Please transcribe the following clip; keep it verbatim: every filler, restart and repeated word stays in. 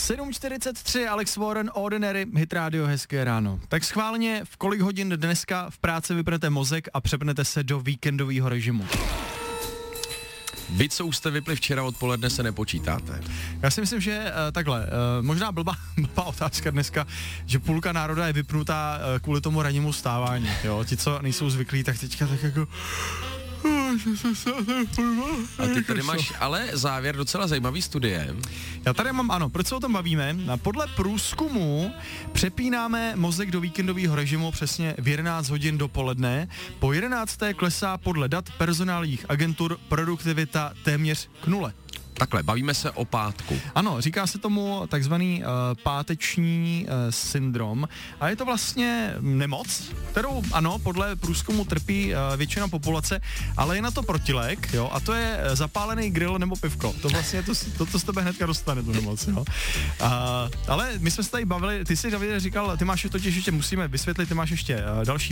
sedm čtyřicet tři, Alex Warren, Ordinary, Hit Radio, hezké ráno. Tak schválně, v kolik hodin dneska v práci vypnete mozek a přepnete se do víkendového režimu? Vy, co už jste vypli včera odpoledne, se nepočítáte. Já si myslím, že uh, takhle, uh, možná blbá, blbá otázka dneska, že půlka národa je vypnutá uh, kvůli tomu rannímu stávání, jo, ti, co nejsou zvyklí, tak teďka tak jako... A ty tady máš ale závěr docela zajímavý studie. Já tady mám, ano, proč se o tom bavíme? Podle průzkumu přepínáme mozek do víkendového režimu přesně v jedenáct hodin dopoledne. Po jedenácté klesá podle dat personálních agentur produktivita téměř k nule. Takhle, bavíme se o pátku. Ano, říká se tomu takzvaný uh, páteční uh, syndrom a je to vlastně nemoc, kterou ano, podle průzkumu trpí uh, většina populace, ale je na to protilek, jo, a to je zapálený grill nebo pivko. To vlastně to, to, to z tebe hnedka dostane, tu nemoc, jo. Uh, ale my jsme se tady bavili, ty jsi, Davide, říkal, ty máš totiž ještě, musíme vysvětlit, ty máš ještě uh, další